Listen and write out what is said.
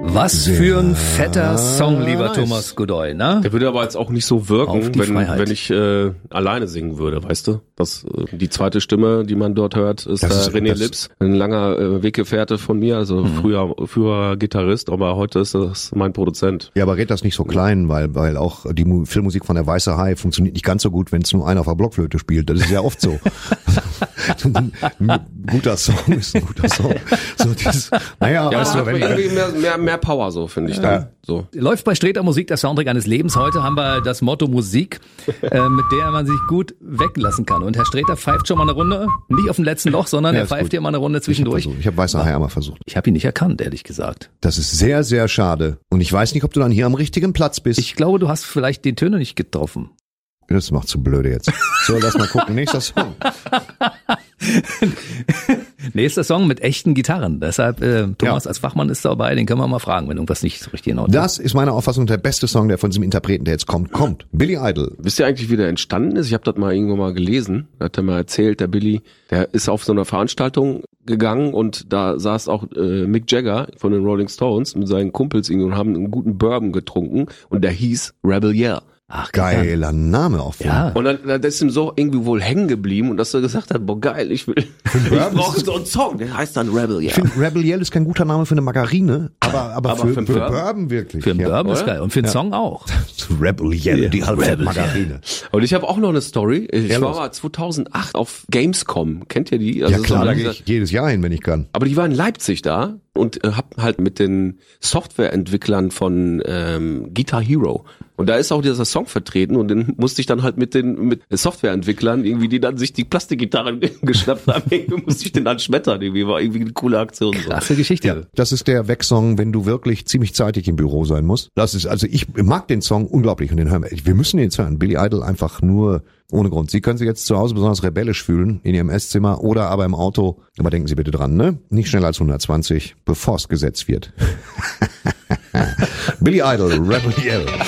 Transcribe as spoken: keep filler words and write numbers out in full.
Was Sehr für ein fetter Song, lieber nice. Thomas Godoy, ne? Der würde aber jetzt auch nicht so wirken, wenn, Freiheit. wenn ich äh, alleine singen würde, weißt du? Das, äh, die zweite Stimme, die man dort hört, ist, Das äh, ist- René das- Lips, ein langer äh, Weggefährte von mir, also Mhm. früher, früher Gitarrist, aber heute ist das mein Produzent. Ja, aber red das nicht so klein, weil weil auch die Mu- Filmmusik von der Weiße Hai funktioniert nicht ganz so gut, wenn es nur einer auf der Blockflöte spielt. Das ist ja oft so. Ein guter Song ist ein guter Song. So dieses, naja, Ja, weißt es du, hat wenn, irgendwie mehr, mehr, mehr Power so, finde ich dann. So. Läuft bei Sträter Musik der Soundtrack eines Lebens. Heute haben wir das Motto Musik, äh, mit der man sich gut weglassen kann. Und Herr Sträter pfeift schon mal eine Runde, nicht auf dem letzten Loch, sondern Ja, er ist pfeift gut. hier mal eine Runde zwischendurch. Ich habe Weiße Hai einmal versucht. Ich habe ihn nicht erkannt, ehrlich gesagt. Das ist sehr, sehr schade. Und ich weiß nicht, ob du dann hier am richtigen Platz bist. Ich glaube, du hast vielleicht die Töne nicht getroffen. Das macht zu blöde jetzt. So, lass mal gucken. Nächster Song. Nächster Song mit echten Gitarren. Deshalb, äh, Thomas Ja. als Fachmann ist dabei, den können wir mal fragen, wenn irgendwas nicht so richtig in Ordnung ist. Das ist meiner Auffassung der beste Song, der von diesem Interpreten, der jetzt kommt, kommt. Billy Idol. Wisst ihr eigentlich, wie der entstanden ist? Ich habe das mal irgendwo mal gelesen. Da hat er mal erzählt, der Billy, der ist auf so einer Veranstaltung gegangen und da saß auch äh, Mick Jagger von den Rolling Stones mit seinen Kumpels irgendwie und haben einen guten Bourbon getrunken und der hieß Rebel Yell. Ach, Geiler Name auch. Ja. Und dann, dann ist ihm so irgendwie wohl hängen geblieben und dass er gesagt hat, boah geil, ich will, ich Bourbon brauche ist- so einen Song, der heißt dann Rebel Ich Yell. finde, Rebel Yell ist kein guter Name für eine Margarine, aber, aber, Aber für, für für einen Bourbon, Bourbon? wirklich. Für einen ja. Bourbon ist oder? geil und für einen Song auch. Rebel Yell, die halbe Rebel Margarine. Und ich habe auch noch eine Story. Ich Ja, war los. mal zweitaunacht auf Gamescom. Kennt ihr die? Also Ja klar, so da diese- gehe ich jedes Jahr hin, wenn ich kann. Aber die war in Leipzig da und äh, hab halt mit den Softwareentwicklern von ähm, Guitar Hero. Und da ist auch dieser Song vertreten und den musste ich dann halt mit den mit Softwareentwicklern, irgendwie, die dann sich die Plastikgitarren geschnappt haben, irgendwie musste ich den dann schmettern. Irgendwie war irgendwie eine coole Aktion. So. Krasse Geschichte. Ja, das ist der Wegsong, wenn du wirklich ziemlich zeitig im Büro sein musst. Das ist, also ich mag den Song unglaublich und den hören wir. Wir müssen den jetzt hören. Billy Idol einfach nur ohne Grund. Sie können sich jetzt zu Hause besonders rebellisch fühlen in Ihrem Esszimmer oder aber im Auto. Aber denken Sie bitte dran, ne? Nicht schneller als hundertzwanzig, bevor es gesetzt wird. Billy Idol, Rebel Yell.